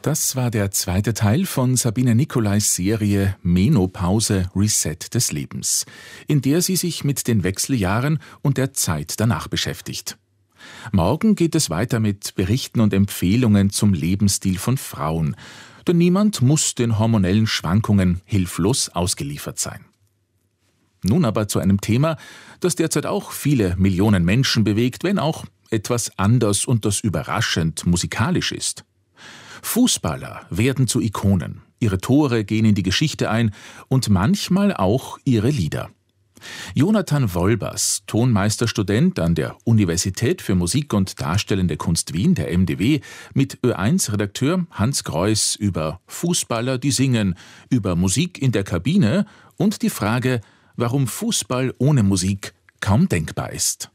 Das war der zweite Teil von Sabine Nicolais Serie Menopause Reset des Lebens, in der sie sich mit den Wechseljahren und der Zeit danach beschäftigt. Morgen geht es weiter mit Berichten und Empfehlungen zum Lebensstil von Frauen, denn niemand muss den hormonellen Schwankungen hilflos ausgeliefert sein. Nun aber zu einem Thema, das derzeit auch viele Millionen Menschen bewegt, wenn auch etwas anders und das überraschend musikalisch ist. Fußballer werden zu Ikonen, ihre Tore gehen in die Geschichte ein und manchmal auch ihre Lieder. Jonathan Wolbers, Tonmeisterstudent an der Universität für Musik und Darstellende Kunst Wien, der MDW, mit Ö1-Redakteur Hans Greuß über Fußballer, die singen, über Musik in der Kabine und die Frage, warum Fußball ohne Musik kaum denkbar ist.